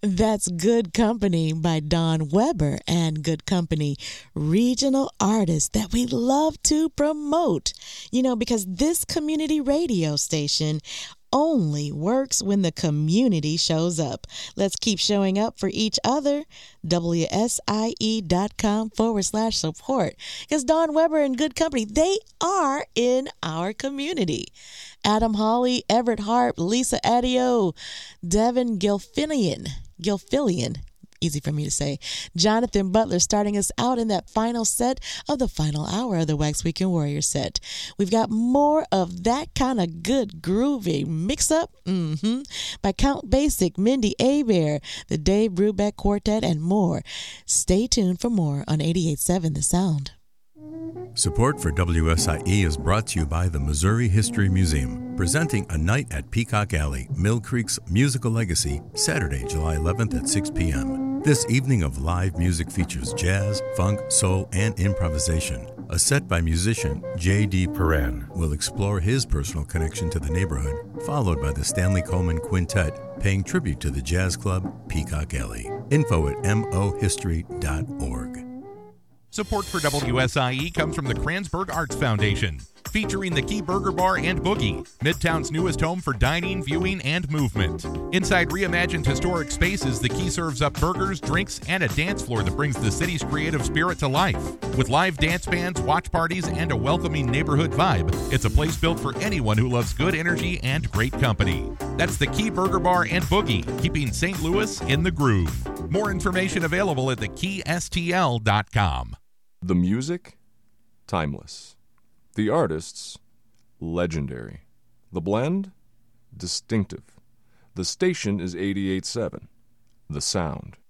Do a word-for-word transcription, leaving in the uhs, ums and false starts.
That's Good Company by Don Weber and Good Company, regional artists that we love to promote. You know, because this community radio station only works when the community shows up. Let's keep showing up for each other. W S I E dot com forward slash support. Because Don Weber and Good Company, they are in our community. Adam Hawley, Everett Harp, Lisa Adio, Devin Gilfillian, Gilfillian, easy for me to say, Jonathan Butler starting us out in that final set of the final hour of the Wax Weekend Warrior set. We've got more of that kind of good groovy mix-up mm-hmm, by Count Basic, Mindy Abair, the Dave Brubeck Quartet, and more. Stay tuned for more on eighty-eight point seven The Sound. Support for W S I E is brought to you by the Missouri History Museum, presenting A Night at Peacock Alley, Mill Creek's musical legacy, Saturday, July eleventh at six p.m. This evening of live music features jazz, funk, soul, and improvisation. A set by musician J D. Perrin will explore his personal connection to the neighborhood, followed by the Stanley Coleman Quintet paying tribute to the jazz club Peacock Alley. Info at m o history dot org. Support for W S I E comes from the Kranzberg Arts Foundation, featuring the Key Burger Bar and Boogie, Midtown's newest home for dining, viewing, and movement. Inside reimagined historic spaces, the Key serves up burgers, drinks, and a dance floor that brings the city's creative spirit to life. With live dance bands, watch parties, and a welcoming neighborhood vibe, it's a place built for anyone who loves good energy and great company. That's the Key Burger Bar and Boogie, keeping Saint Louis in the groove. More information available at the key s t l dot com. The music, timeless. The artists, legendary. The blend, distinctive. The station is eighty-eight point seven. The Sound.